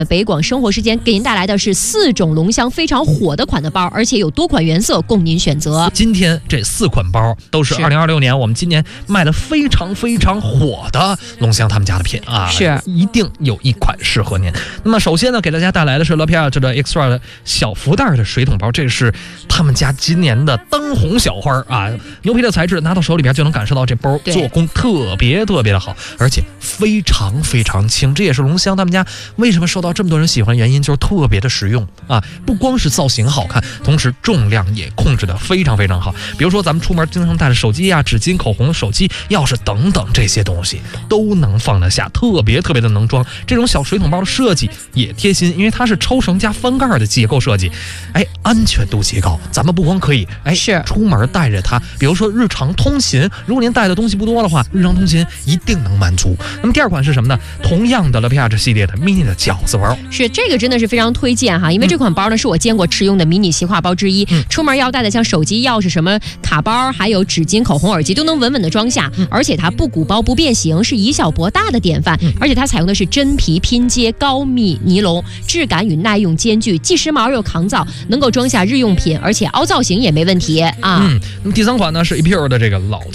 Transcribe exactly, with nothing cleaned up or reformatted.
北广生活时间给您带来的是四种龙香非常火的款的包，而且有多款原色供您选择。 今天这四款包都是二零二六年我们今年卖的非常非常火的龙香他们家的品啊， 是一定有一款适合您。那么首先呢，给大家带来的是 L'Oréal 的 Extra 的小福袋的水桶包，这是他们家今年的当红小花啊，牛皮的材质，拿到手里边就能感受到这包做工特别特别的好，而且非常非常轻，这也是龙香他们家为什么受到这么多人喜欢的原因，就是特别的实用啊！不光是造型好看，同时重量也控制的非常非常好。比如说咱们出门经常带着手机啊、纸巾、口红、手机、钥匙等等这些东西都能放得下，特别特别的能装。这种小水桶包的设计也贴心，因为它是抽绳加翻盖的结构设计，哎，安全度极高。咱们不光可以哎是出门带着它，比如说日常通勤，如果您带的东西不多的话，日常通勤一定能满足。那么第二款是什么呢？同样的 L'Oréal 系列的 mini 的饺子包， 是这个真的是非常推荐哈，因为这款包呢是我见过实用的迷你细挎包之一， 嗯、 出门要带的像手机、钥匙、什么卡包，还有纸巾、口红、耳机都能稳稳的装下， 嗯、 而且它不鼓包不变形，是以小博大的典范， 嗯、 而且它采用的是真皮拼接高密尼龙，质感与耐用兼具，既时髦又抗造，能够装下日用品，而且凹造型也没问题啊。 嗯，那么第三款呢是 E P O 的这个老